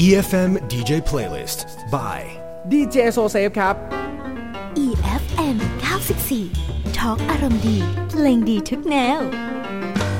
EFM DJ Playlist by DJ Sosafe ครับ EFM 94 ทอล์กอารมณ์ดีเพลงดีทุกแนว